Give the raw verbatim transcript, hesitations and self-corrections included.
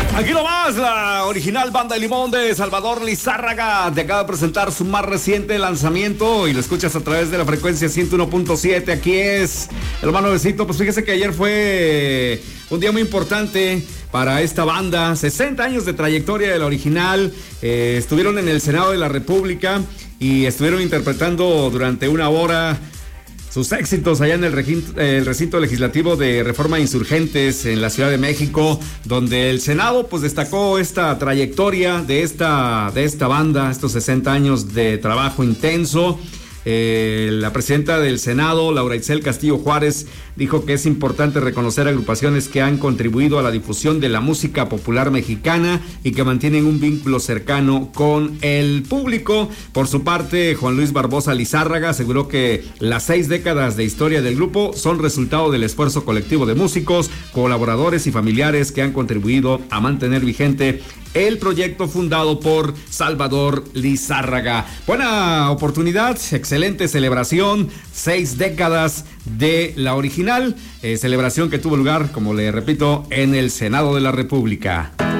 Aquí nomás, la original Banda de Limón de Salvador Lizárraga te acaba de presentar su más reciente lanzamiento y lo escuchas a través de la frecuencia ciento uno punto siete. Aquí es el más nuevecito. Pues fíjese que ayer fue un día muy importante para esta banda. sesenta años de trayectoria de la original. Eh, estuvieron en el Senado de la República y estuvieron interpretando durante una hora sus éxitos allá en el recinto, el recinto legislativo de Reforma Insurgentes en la Ciudad de México, donde el Senado pues destacó esta trayectoria de esta, de esta banda, estos sesenta años de trabajo intenso. Eh, la presidenta del Senado, Laura Itzel Castillo Juárez, dijo que es importante reconocer agrupaciones que han contribuido a la difusión de la música popular mexicana y que mantienen un vínculo cercano con el público. Por su parte, Juan Luis Barbosa Lizárraga aseguró que las seis décadas de historia del grupo son resultado del esfuerzo colectivo de músicos, colaboradores y familiares que han contribuido a mantener vigente el proyecto fundado por Salvador Lizárraga. Buena oportunidad, excelente celebración, seis décadas de la original, eh, celebración que tuvo lugar, como le repito, en el Senado de la República.